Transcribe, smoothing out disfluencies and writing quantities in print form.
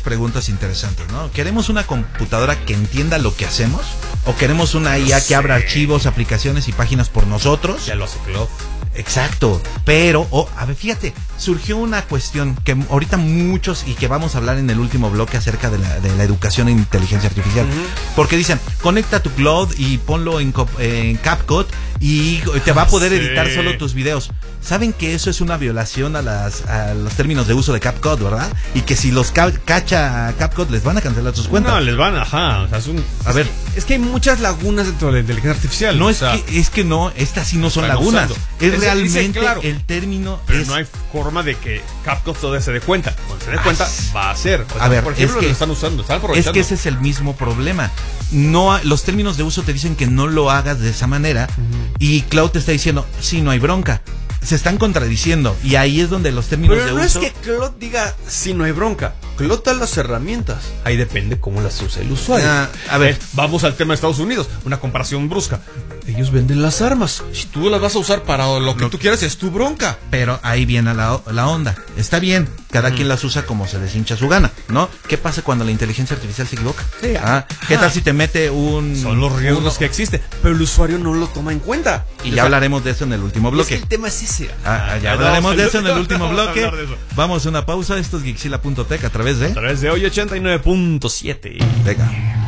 preguntas interesantes, ¿no? ¿Queremos una computadora que entienda lo que hacemos? ¿O queremos una IA que abra archivos, aplicaciones y páginas por nosotros? Ya lo hace Claude. Exacto, pero, a ver, fíjate, surgió una cuestión que ahorita muchos, y que vamos a hablar en el último bloque acerca de la educación en inteligencia artificial, porque dicen, conecta tu Claude y ponlo en CapCut y te va a poder editar solo tus videos. Saben que eso es una violación a los términos de uso de CapCut, ¿verdad? Y que si los cacha CapCut les van a cancelar sus cuentas. No, les van, ajá. O sea, a ver, es que hay muchas lagunas dentro de la inteligencia artificial. No, es que no, estas sí no son lagunas. Es realmente claro, el término. Pero no hay forma de que CapCut todavía se dé cuenta. Cuando se dé cuenta, va a ser. O sea, a ver, por ejemplo, lo están usando, están aprovechando. Es que ese es el mismo problema. No, los términos de uso te dicen que no lo hagas de esa manera. Y Claude te está diciendo, sí, no hay bronca. Se están contradiciendo. Y ahí es donde los términos de uso. Pero no es que Claude diga, sí, no hay bronca. Claude da las herramientas. Ahí depende cómo las usa el usuario. A ver, vamos al tema de Estados Unidos. Una comparación brusca. Ellos venden las armas. Si tú las vas a usar para lo que tú quieras, es tu bronca. Pero ahí viene la onda. Está bien, cada quien las usa como se les hincha su gana, ¿no? ¿Qué pasa cuando la inteligencia artificial se equivoca? Sí, ¿qué tal si te mete Son los riesgos que existen, pero el usuario no lo toma en cuenta. Y ya hablaremos de eso en el último bloque. Es que el tema es ese. Ya hablaremos de eso en el último bloque. Vamos a una pausa. Esto es Geekzilla.tech a través de hoy 89.7. Venga.